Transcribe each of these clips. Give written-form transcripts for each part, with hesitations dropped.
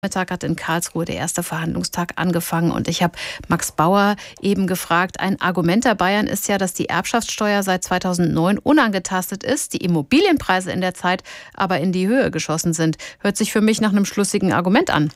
Mittag hat in Karlsruhe der erste Verhandlungstag angefangen und ich habe Max Bauer eben gefragt, ein Argument der Bayern ist ja, dass die Erbschaftssteuer seit 2009 unangetastet ist, die Immobilienpreise in der Zeit aber in die Höhe geschossen sind. Hört sich für mich nach einem schlüssigen Argument an.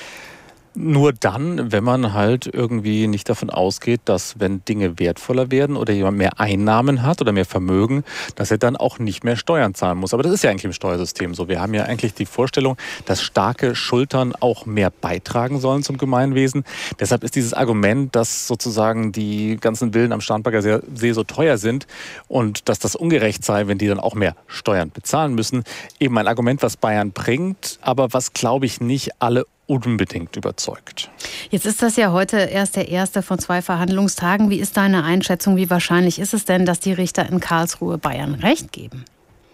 Nur dann, wenn man halt irgendwie nicht davon ausgeht, dass wenn Dinge wertvoller werden oder jemand mehr Einnahmen hat oder mehr Vermögen, dass er dann auch nicht mehr Steuern zahlen muss. Aber das ist ja eigentlich im Steuersystem so. Wir haben ja eigentlich die Vorstellung, dass starke Schultern auch mehr beitragen sollen zum Gemeinwesen. Deshalb ist dieses Argument, dass sozusagen die ganzen Villen am Starnberger See so teuer sind und dass das ungerecht sei, wenn die dann auch mehr Steuern bezahlen müssen, eben ein Argument, was Bayern bringt, aber was, glaube ich, nicht alle unbedingt überzeugt. Jetzt ist das ja heute erst der erste von 2 Verhandlungstagen. Wie ist deine Einschätzung? Wie wahrscheinlich ist es denn, dass die Richter in Karlsruhe Bayern Recht geben?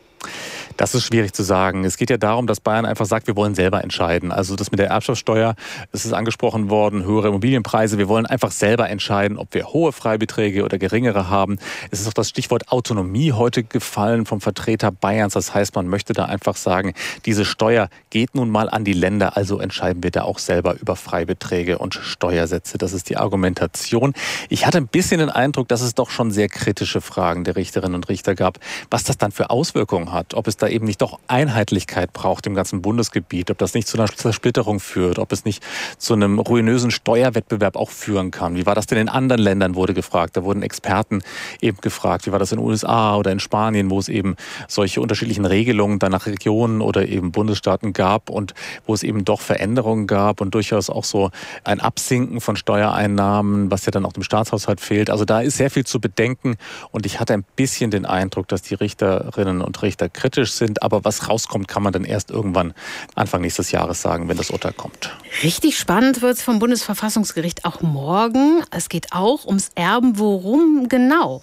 Das ist schwierig zu sagen. Es geht ja darum, dass Bayern einfach sagt, wir wollen selber entscheiden. Also das mit der Erbschaftssteuer, es ist angesprochen worden, höhere Immobilienpreise. Wir wollen einfach selber entscheiden, ob wir hohe Freibeträge oder geringere haben. Es ist auch das Stichwort Autonomie heute gefallen vom Vertreter Bayerns. Das heißt, man möchte da einfach sagen, diese Steuer geht nun mal an die Länder, also entscheiden wir da auch selber über Freibeträge und Steuersätze. Das ist die Argumentation. Ich hatte ein bisschen den Eindruck, dass es doch schon sehr kritische Fragen der Richterinnen und Richter gab, was das dann für Auswirkungen hat, ob es da eben nicht doch Einheitlichkeit braucht im ganzen Bundesgebiet, ob das nicht zu einer Zersplitterung führt, ob es nicht zu einem ruinösen Steuerwettbewerb auch führen kann. Wie war das denn in anderen Ländern, wurde gefragt. Da wurden Experten eben gefragt, wie war das in den USA oder in Spanien, wo es eben solche unterschiedlichen Regelungen dann nach Regionen oder eben Bundesstaaten gab und wo es eben doch Veränderungen gab und durchaus auch so ein Absinken von Steuereinnahmen, was ja dann auch dem Staatshaushalt fehlt. Also da ist sehr viel zu bedenken und ich hatte ein bisschen den Eindruck, dass die Richterinnen und Richter kritisch sind, aber was rauskommt, kann man dann erst irgendwann Anfang nächstes Jahres sagen, wenn das Urteil kommt. Richtig spannend wird es vom Bundesverfassungsgericht auch morgen. Es geht auch ums Erben. Worum genau?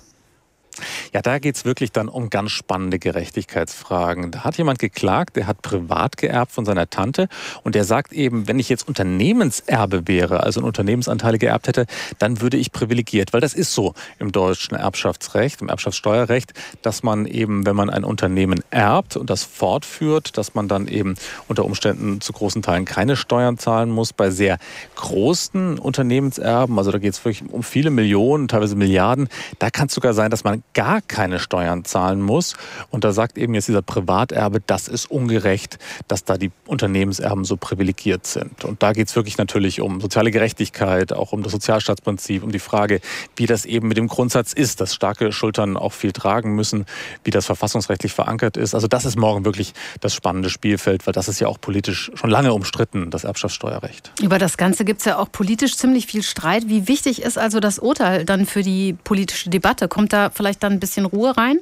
Ja, da geht es wirklich dann um ganz spannende Gerechtigkeitsfragen. Da hat jemand geklagt, der hat privat geerbt von seiner Tante und der sagt eben, wenn ich jetzt Unternehmenserbe wäre, also Unternehmensanteile geerbt hätte, dann würde ich privilegiert, weil das ist so im deutschen Erbschaftsrecht, im Erbschaftssteuerrecht, dass man eben, wenn man ein Unternehmen erbt und das fortführt, dass man dann eben unter Umständen zu großen Teilen keine Steuern zahlen muss. Bei sehr großen Unternehmenserben, also da geht es wirklich um viele Millionen, teilweise Milliarden, da kann es sogar sein, dass man gar keine Steuern zahlen muss. Und da sagt eben jetzt dieser Privaterbe, das ist ungerecht, dass da die Unternehmenserben so privilegiert sind. Und da geht es wirklich natürlich um soziale Gerechtigkeit, auch um das Sozialstaatsprinzip, um die Frage, wie das eben mit dem Grundsatz ist, dass starke Schultern auch viel tragen müssen, wie das verfassungsrechtlich verankert ist. Also das ist morgen wirklich das spannende Spielfeld, weil das ist ja auch politisch schon lange umstritten, das Erbschaftssteuerrecht. Über das Ganze gibt es ja auch politisch ziemlich viel Streit. Wie wichtig ist also das Urteil dann für die politische Debatte? Kommt da vielleicht dann ein bisschen Ruhe rein?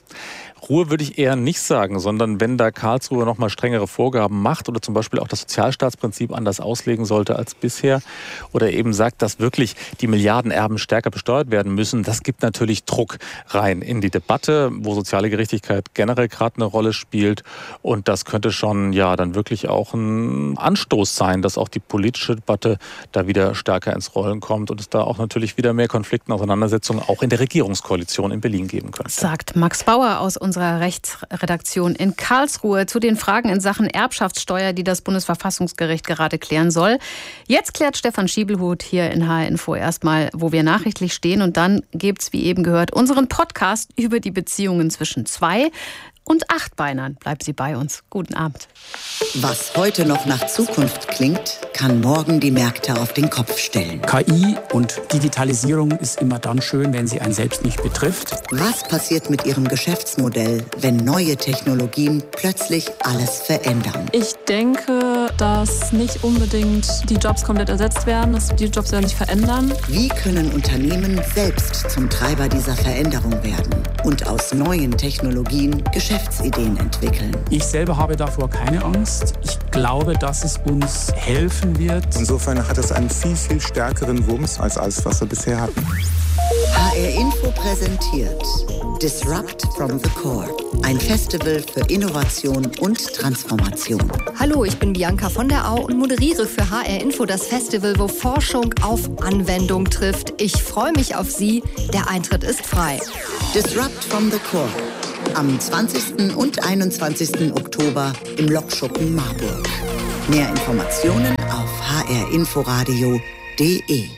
Ruhe würde ich eher nicht sagen, sondern wenn da Karlsruhe noch mal strengere Vorgaben macht oder zum Beispiel auch das Sozialstaatsprinzip anders auslegen sollte als bisher oder eben sagt, dass wirklich die Milliardenerben stärker besteuert werden müssen, das gibt natürlich Druck rein in die Debatte, wo soziale Gerechtigkeit generell gerade eine Rolle spielt und das könnte schon ja dann wirklich auch ein Anstoß sein, dass auch die politische Debatte da wieder stärker ins Rollen kommt und es da auch natürlich wieder mehr Konflikte und Auseinandersetzungen auch in der Regierungskoalition in Berlin geben könnte. Sagt Max Bauer aus unserer Rechtsredaktion in Karlsruhe zu den Fragen in Sachen Erbschaftssteuer, die das Bundesverfassungsgericht gerade klären soll. Jetzt klärt Stefan Schiebelhut hier in HR Info erstmal, wo wir nachrichtlich stehen. Und dann gibt's, wie eben gehört, unseren Podcast über die Beziehungen zwischen 2 und 8-Beinern. Bleiben Sie bei uns. Guten Abend. Was heute noch nach Zukunft klingt, kann morgen die Märkte auf den Kopf stellen. KI und Digitalisierung ist immer dann schön, wenn sie einen selbst nicht betrifft. Was passiert mit Ihrem Geschäftsmodell, wenn neue Technologien plötzlich alles verändern? Ich denke, dass nicht unbedingt die Jobs komplett ersetzt werden, dass die Jobs werden sich verändern. Wie können Unternehmen selbst zum Treiber dieser Veränderung werden und aus neuen Technologien Geschäftsideen entwickeln? Ich selber habe davor keine Angst. Ich glaube, dass es uns helfen wird. Insofern hat es einen viel, viel stärkeren Wumms als alles, was wir bisher hatten. HR Info präsentiert Disrupt from the Core. Ein Festival für Innovation und Transformation. Hallo, ich bin Bianca von der Au und moderiere für HR Info das Festival, wo Forschung auf Anwendung trifft. Ich freue mich auf Sie. Der Eintritt ist frei. Disrupt from the Core. Am 20. und 21. Oktober im Lokschuppen Marburg. Mehr Informationen auf hrinforadio.de.